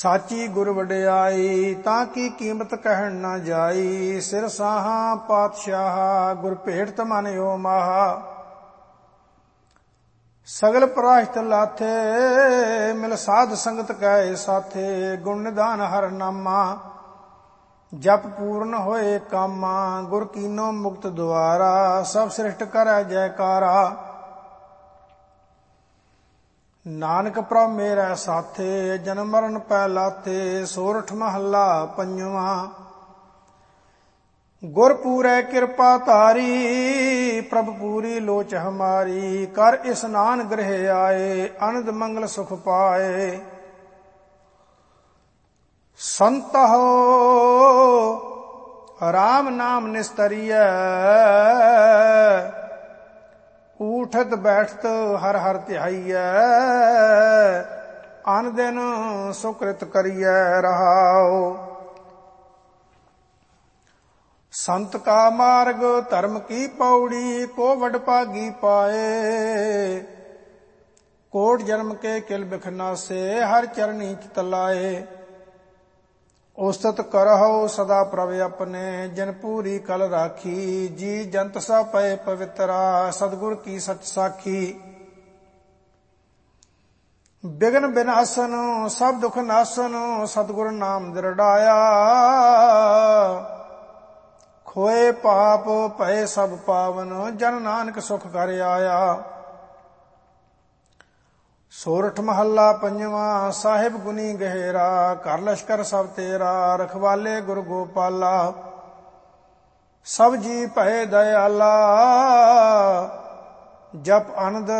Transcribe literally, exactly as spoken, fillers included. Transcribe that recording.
ਸਾਚੀ ਗੁਰ ਵਡਿਆਈ ਤਾਂ ਕੀ ਕੀਮਤ ਕਹਿਣ ਨਾ ਜਾਈ। ਸਿਰ ਸਾਹਾਂ ਪਾਤਸ਼ਾਹ ਗੁਰ ਭੇਟ ਮਨਿਓ ਮਾਹਾ। ਸਗਲ ਪ੍ਰਾਸ਼ਤ ਲਾਥੇ ਮਿਲ ਸਾਧ ਸੰਗਤ ਕੈ ਸਾਥੇ। ਗੁਣ ਨਿਧਾਨ ਹਰ ਨਾਮਾ ਜਪ ਪੂਰਨ ਹੋਏ ਕਾਮਾ। ਗੁਰ ਕੀਨੋ ਮੁਕਤ ਦੁਆਰਾ ਸਭ ਸ੍ਰਿਸ਼ਟ ਕਰੈ ਜੈਕਾਰਾ। ਨਾਨਕ ਪ੍ਰਭ ਮੇਰਾ ਸਾਥੇ ਜਨਮ ਮਰਨ ਪੈ ਲਾਥੇ। ਸੋਰਠ ਮਹੱਲਾ ਪੰਜਵਾਂ। ਗੁਰ ਪੂਰੈ ਕਿਰਪਾ ਧਾਰੀ ਪ੍ਰਭ ਪੂਰੀ ਲੋਚ ਹਮਾਰੀ। ਕਰ ਇਸਨਾਨ ਗ੍ਰਹਿ ਆਏ ਅਨੰਦ ਮੰਗਲ ਸੁਖ ਪਾਏ। ਸੰਤਹੁ ਰਾਮ ਨਾਮ ਨਿਸਤਰੀਐ ਊਠਤ ਬੈਠਤ ਹਰ ਹਰ ਧਿਆਈਐ। ਅਨ ਦਿਨ ਸੁਕ੍ਰਿਤ ਕਰੀਐ ਰਹਾਉ। ਸੰਤ ਕਾ ਮਾਰਗ ਧਰਮ ਕੀ ਪੌੜੀ ਕੋ ਵਡ ਭਾਗੀ ਪਾਏ। ਕੋਟ ਜਨਮ ਕੇ ਕਿਲ ਬਿਖ ਨਾਸੇ ਹਰ ਚਰਨੀ ਚਿਤ ਲਾਏ। ਉਸਤਤ ਕਰਹੁ ਸਦਾ ਪ੍ਰਭ ਆਪਣੇ ਜਿਨ ਪੂਰੀ ਕਲ ਰਾਖੀ। ਜੀ ਜੰਤ ਸਭ ਪਏ ਪਵਿੱਤਰਾ ਸਤਿਗੁਰ ਕੀ ਸਚ ਸਾਖੀ। ਬਿਗਨ ਬਿਨਾਸਨ ਸਭ ਦੁਖ ਨਾਸਨ ਸਤਿਗੁਰ ਨਾਮ ਦ੍ਰਿੜਾਇਆ। ਖੋਏ ਪਾਪ ਭਏ ਸਭ ਪਾਵਨ ਜਨ ਨਾਨਕ ਸੁਖ ਕਰ ਆਇਆ। ਸੋਰਠ ਮਹੱਲਾ ਪੰਜਵਾਂ। ਸਾਹਿਬ ਗੁਨੀ ਗਹਿਰਾ ਘਰ ਲਸ਼ਕਰ ਸਭ ਤੇਰਾ। ਰਖਵਾਲੇ ਗੁਰ ਗੋਪਾਲਾ ਸਭ ਜੀ ਭਏ ਦਇਆਲਾ। ਜਪ ਅਨੰਦ